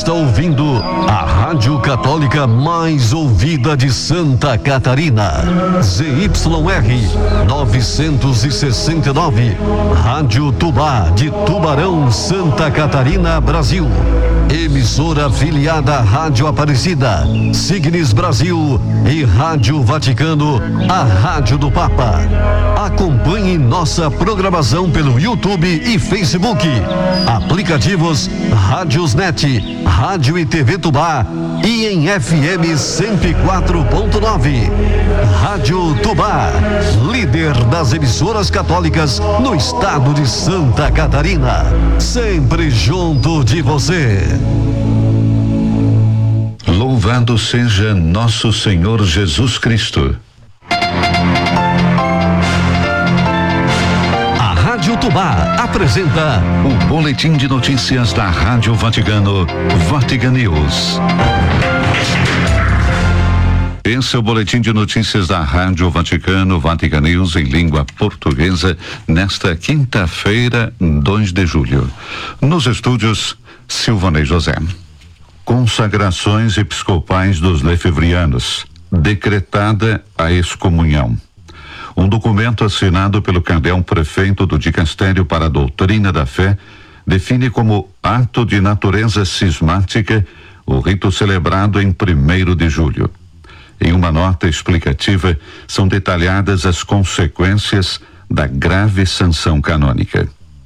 está ouvindo a Rádio Católica mais ouvida de Santa Catarina. ZYR 969, Rádio Tubá de Tubarão, Santa Catarina, Brasil. Emissora afiliada à Rádio Aparecida, Signes Brasil e Rádio Vaticano, a Rádio do Papa. Acompanhe nossa programação pelo YouTube e Facebook. Aplicativos Rádiosnet, Rádio e TV Tubá e em FM 104.9. Rádio Tubá, líder das emissoras católicas no estado de Santa Catarina. Sempre junto de você. Louvado seja nosso Senhor Jesus Cristo. A Rádio Tubá apresenta o boletim de notícias da Rádio Vaticano, Vatican News. Esse é o boletim de notícias da Rádio Vaticano, Vatican News, em língua portuguesa, nesta quinta-feira, 2 de julho. Nos estúdios, Silvanei José. Consagrações episcopais dos lefevrianos, decretada a excomunhão. Um documento assinado pelo cardeal prefeito do Dicastério para a Doutrina da Fé define como ato de natureza cismática o rito celebrado em 1º de julho. Em uma nota explicativa, são detalhadas as consequências da grave sanção canônica.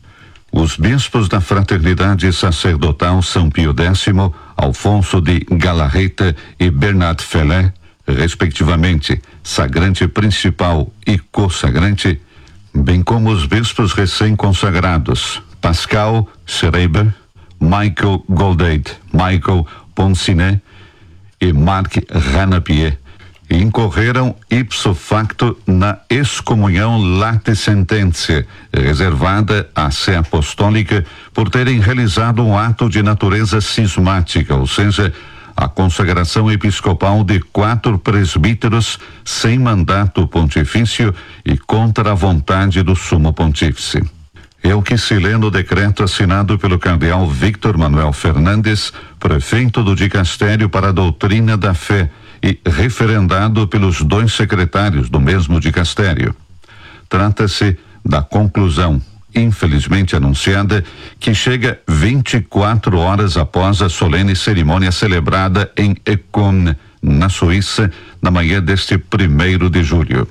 Os bispos da Fraternidade Sacerdotal São Pio X, Alfonso de Galarreta e Bernard Fellet, respectivamente, sagrante principal e co-sagrante, bem como os bispos recém-consagrados, Pascal Schreiber, Michael Goldade, Michael Ponsinet e Marc Ranapier, incorreram ipso facto na excomunhão late sententia, reservada à Sé Apostólica por terem realizado um ato de natureza cismática, ou seja, a consagração episcopal de 4 presbíteros sem mandato pontifício e contra a vontade do Sumo Pontífice. É o que se lê no decreto assinado pelo cardeal Victor Manuel Fernandes, prefeito do Dicastério para a Doutrina da Fé, e referendado pelos 2 secretários do mesmo dicastério. Trata-se da conclusão, infelizmente anunciada, que chega 24 horas após a solene cerimônia celebrada em Econ, na Suíça, na manhã deste 1º de julho.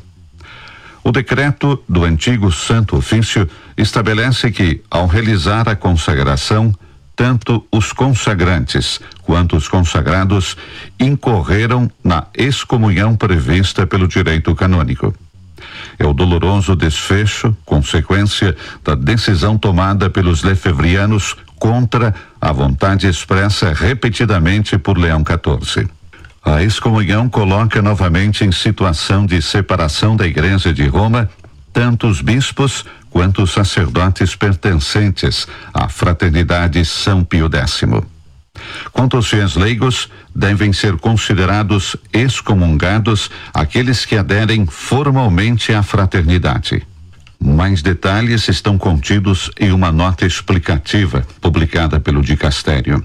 O decreto do antigo Santo Ofício estabelece que, ao realizar a consagração, tanto os consagrantes quanto os consagrados incorreram na excomunhão prevista pelo direito canônico. É o doloroso desfecho, consequência da decisão tomada pelos lefevrianos contra a vontade expressa repetidamente por Leão XIV. A excomunhão coloca novamente em situação de separação da Igreja de Roma tanto os bispos quanto os sacerdotes pertencentes à Fraternidade São Pio X. Quanto aos fiéis leigos, devem ser considerados excomungados aqueles que aderem formalmente à fraternidade. Mais detalhes estão contidos em uma nota explicativa publicada pelo dicastério.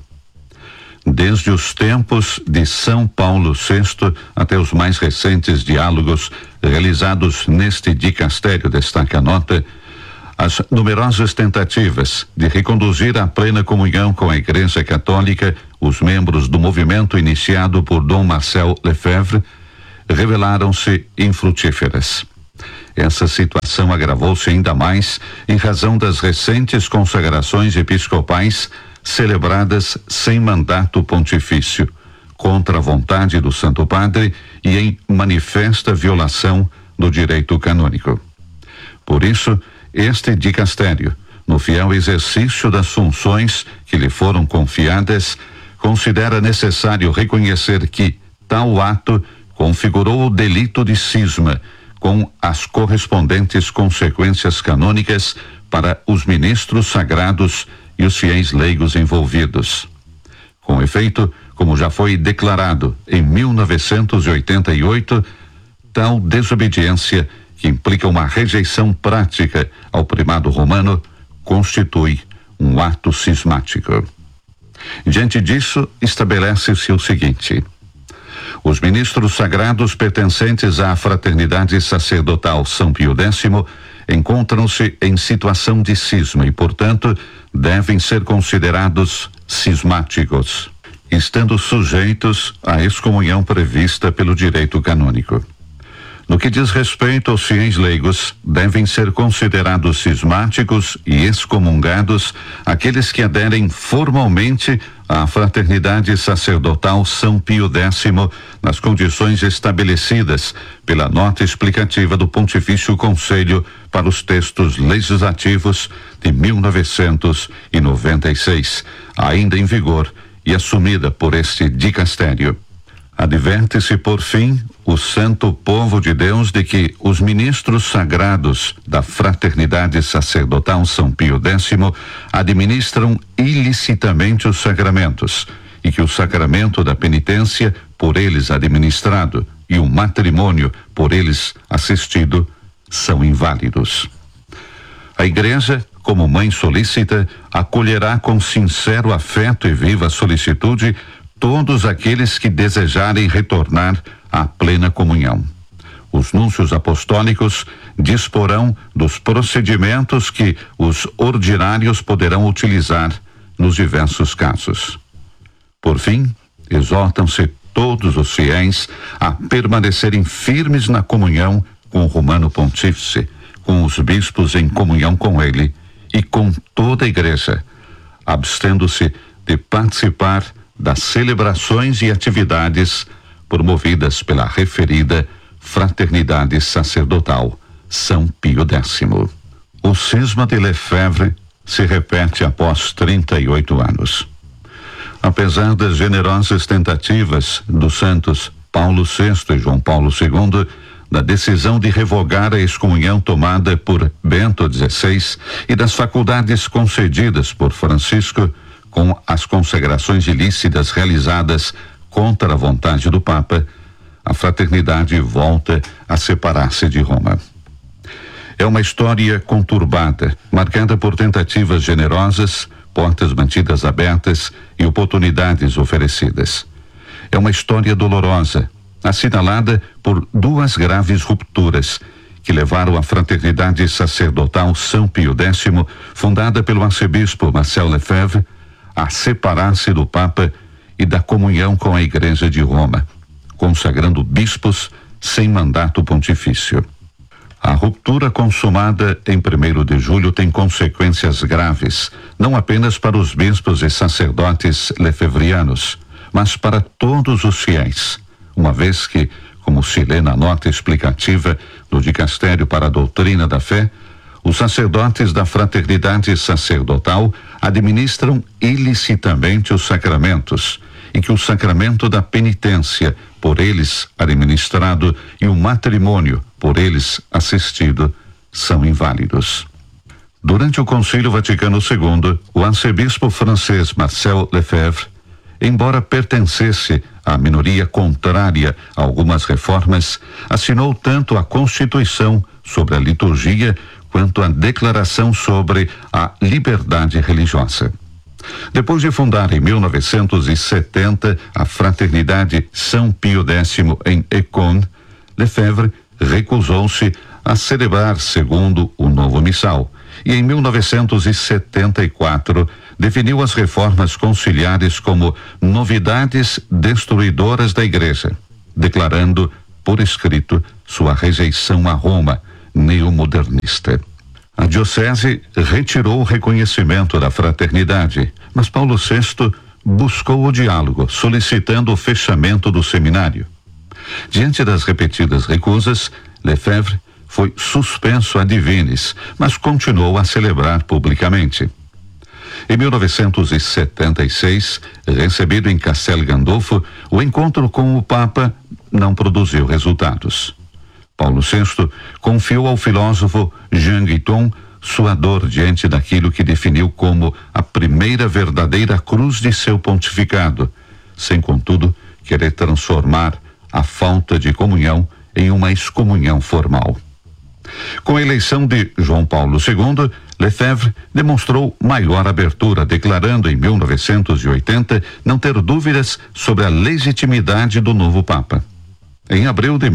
Desde os tempos de São Paulo VI até os mais recentes diálogos realizados neste dicastério, destaca a nota, as numerosas tentativas de reconduzir à plena comunhão com a Igreja Católica os membros do movimento iniciado por Dom Marcel Lefebvre revelaram-se infrutíferas. Essa situação agravou-se ainda mais em razão das recentes consagrações episcopais celebradas sem mandato pontifício, contra a vontade do Santo Padre e em manifesta violação do direito canônico. Por isso, este dicastério, no fiel exercício das funções que lhe foram confiadas, considera necessário reconhecer que tal ato configurou o delito de cisma, com as correspondentes consequências canônicas para os ministros sagrados e os fiéis leigos envolvidos. Com efeito, como já foi declarado em 1988, tal desobediência, que implica uma rejeição prática ao primado romano, constitui um ato cismático. Diante disso, estabelece-se o seguinte: os ministros sagrados pertencentes à Fraternidade Sacerdotal São Pio X encontram-se em situação de cisma e, portanto, devem ser considerados cismáticos, estando sujeitos à excomunhão prevista pelo direito canônico. No que diz respeito aos fiéis leigos, devem ser considerados cismáticos e excomungados aqueles que aderem formalmente à Fraternidade Sacerdotal São Pio X nas condições estabelecidas pela nota explicativa do Pontifício Conselho para os Textos Legislativos de 1996, ainda em vigor e assumida por este dicastério. Adverte-se, por fim, o santo povo de Deus de que os ministros sagrados da Fraternidade Sacerdotal São Pio X administram ilicitamente os sacramentos e que o sacramento da penitência, por eles administrado, e o matrimônio, por eles assistido, são inválidos. A Igreja, como mãe solícita, acolherá com sincero afeto e viva solicitude todos aqueles que desejarem retornar à plena comunhão. Os núncios apostólicos disporão dos procedimentos que os ordinários poderão utilizar nos diversos casos. Por fim, exortam-se todos os fiéis a permanecerem firmes na comunhão com o Romano Pontífice, com os bispos em comunhão com ele e com toda a Igreja, abstendo-se de participar das celebrações e atividades promovidas pela referida Fraternidade Sacerdotal São Pio X. O cisma de Lefebvre se repete após 38 anos. Apesar das generosas tentativas dos santos Paulo VI e João Paulo II, da decisão de revogar a excomunhão tomada por Bento XVI e das faculdades concedidas por Francisco, com as consagrações ilícitas realizadas contra a vontade do Papa, a fraternidade volta a separar-se de Roma. É uma história conturbada, marcada por tentativas generosas, portas mantidas abertas e oportunidades oferecidas. É uma história dolorosa, assinalada por duas graves rupturas que levaram a Fraternidade Sacerdotal São Pio X, fundada pelo arcebispo Marcel Lefebvre, a separar-se do Papa e da comunhão com a Igreja de Roma, consagrando bispos sem mandato pontifício. A ruptura consumada em 1º de julho tem consequências graves, não apenas para os bispos e sacerdotes lefevrianos, mas para todos os fiéis, uma vez que, como se lê na nota explicativa do Dicastério para a Doutrina da Fé, os sacerdotes da Fraternidade Sacerdotal administram ilicitamente os sacramentos e que o sacramento da penitência, por eles administrado, e o matrimônio, por eles assistido, são inválidos. Durante o Concílio Vaticano II, o arcebispo francês Marcel Lefebvre, embora pertencesse à minoria contrária a algumas reformas, assinou tanto a Constituição sobre a liturgia quanto a Declaração sobre a Liberdade Religiosa. Depois de fundar em 1970 a Fraternidade São Pio X em Écône, Lefebvre recusou-se a celebrar segundo o novo missal e em 1974 definiu as reformas conciliares como novidades destruidoras da Igreja, declarando por escrito sua rejeição a Roma neomodernista. A diocese retirou o reconhecimento da fraternidade, mas Paulo VI buscou o diálogo, solicitando o fechamento do seminário. Diante das repetidas recusas, Lefebvre foi suspenso ad divinis, mas continuou a celebrar publicamente. Em 1976, recebido em Castel Gandolfo, o encontro com o Papa não produziu resultados. Paulo VI confiou ao filósofo Jean Guiton sua dor diante daquilo que definiu como a primeira verdadeira cruz de seu pontificado, sem, contudo, querer transformar a falta de comunhão em uma excomunhão formal. Com a eleição de João Paulo II, Lefebvre demonstrou maior abertura, declarando em 1980 não ter dúvidas sobre a legitimidade do novo Papa. Em abril de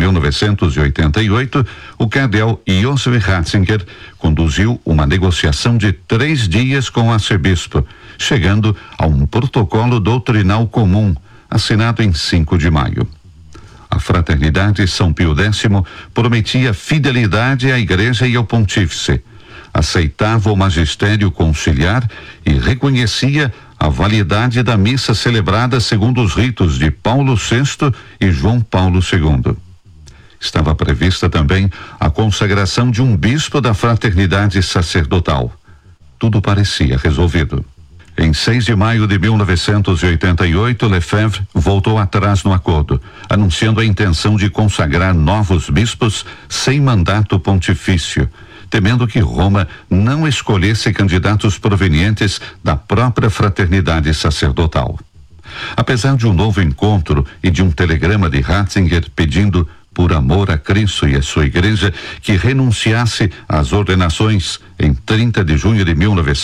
1988, o cardeal Josef Ratzinger conduziu uma negociação de 3 dias com o arcebispo, chegando a um protocolo doutrinal comum, assinado em 5 de maio. A Fraternidade São Pio X prometia fidelidade à Igreja e ao Pontífice, aceitava o magistério conciliar e reconhecia a validade da missa celebrada segundo os ritos de Paulo VI e João Paulo II. Estava prevista também a consagração de um bispo da Fraternidade Sacerdotal. Tudo parecia resolvido. Em 6 de maio de 1988, Lefebvre voltou atrás no acordo, anunciando a intenção de consagrar novos bispos sem mandato pontifício, temendo que Roma não escolhesse candidatos provenientes da própria Fraternidade Sacerdotal. Apesar de um novo encontro e de um telegrama de Ratzinger pedindo, por amor a Cristo e a sua Igreja, que renunciasse às ordenações em 30 de junho de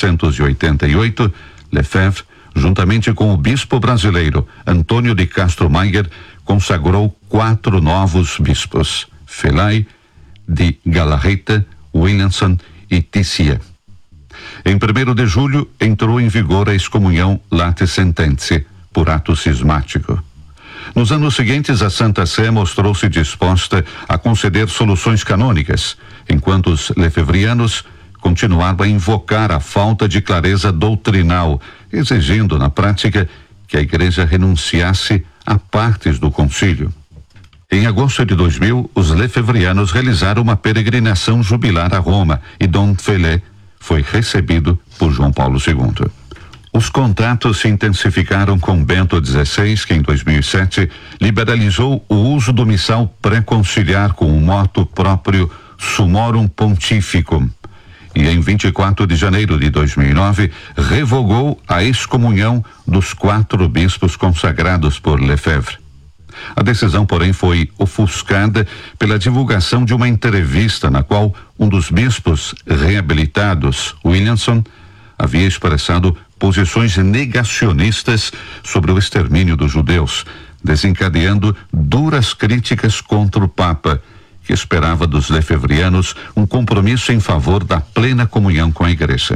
1988, Lefebvre, juntamente com o bispo brasileiro Antônio de Castro Maier, consagrou 4 novos bispos: Felay, de Galarreta, Williamson e Ticia. Em 1º de julho, entrou em vigor a excomunhão late sententia, por ato cismático. Nos anos seguintes, a Santa Sé mostrou-se disposta a conceder soluções canônicas, enquanto os lefevrianos continuavam a invocar a falta de clareza doutrinal, exigindo na prática que a Igreja renunciasse a partes do concílio. Em agosto de 2000, os lefevrianos realizaram uma peregrinação jubilar a Roma e Dom Felé foi recebido por João Paulo II. Os contatos se intensificaram com Bento XVI, que em 2007 liberalizou o uso do missal pré-conciliar com o moto próprio Summorum Pontificum. E em 24 de janeiro de 2009, revogou a excomunhão dos 4 bispos consagrados por Lefebvre. A decisão, porém, foi ofuscada pela divulgação de uma entrevista na qual um dos bispos reabilitados, Williamson, havia expressado posições negacionistas sobre o extermínio dos judeus, desencadeando duras críticas contra o Papa, que esperava dos lefevrianos um compromisso em favor da plena comunhão com a Igreja.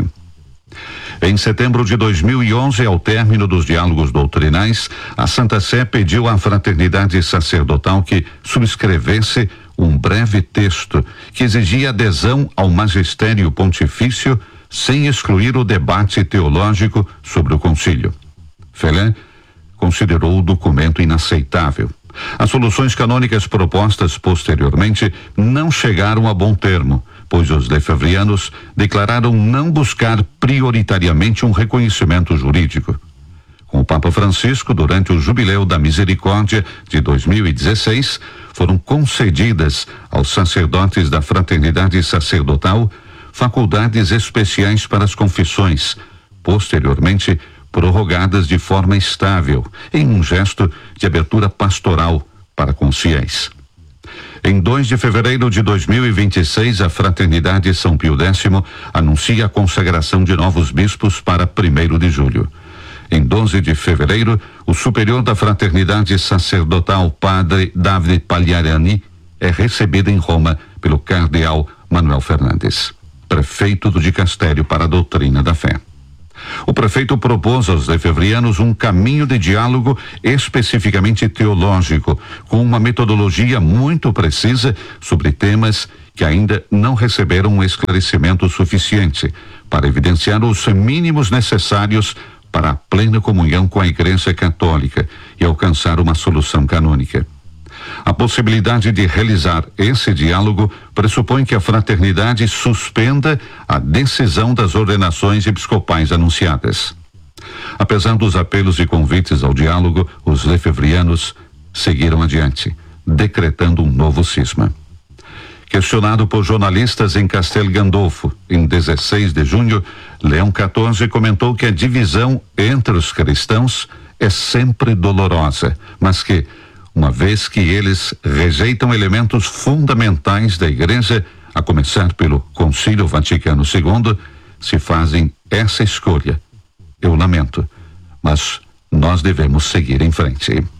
Em setembro de 2011, ao término dos diálogos doutrinais, a Santa Sé pediu à Fraternidade Sacerdotal que subscrevesse um breve texto que exigia adesão ao magistério pontifício sem excluir o debate teológico sobre o concílio. Felé considerou o documento inaceitável. As soluções canônicas propostas posteriormente não chegaram a bom termo, pois os lefevrianos declararam não buscar prioritariamente um reconhecimento jurídico. Com o Papa Francisco, durante o Jubileu da Misericórdia de 2016, foram concedidas aos sacerdotes da Fraternidade Sacerdotal faculdades especiais para as confissões, posteriormente prorrogadas de forma estável, em um gesto de abertura pastoral para com os fiéis. Em 2 de fevereiro de 2026, a Fraternidade São Pio X anuncia a consagração de novos bispos para 1º de julho. Em 12 de fevereiro, o superior da Fraternidade Sacerdotal, Padre Davide Pagliarani, é recebido em Roma pelo cardeal Manuel Fernandes, prefeito do Dicastério para a Doutrina da Fé. O prefeito propôs aos lefevrianos um caminho de diálogo especificamente teológico, com uma metodologia muito precisa sobre temas que ainda não receberam um esclarecimento suficiente para evidenciar os mínimos necessários para a plena comunhão com a Igreja Católica e alcançar uma solução canônica. A possibilidade de realizar esse diálogo pressupõe que a fraternidade suspenda a decisão das ordenações episcopais anunciadas. Apesar dos apelos e convites ao diálogo, os lefevrianos seguiram adiante, decretando um novo cisma. Questionado por jornalistas em Castel Gandolfo, em 16 de junho, Leão XIV comentou que a divisão entre os cristãos é sempre dolorosa, mas que, uma vez que eles rejeitam elementos fundamentais da Igreja, a começar pelo Concílio Vaticano II, se fazem essa escolha. Eu lamento, mas nós devemos seguir em frente.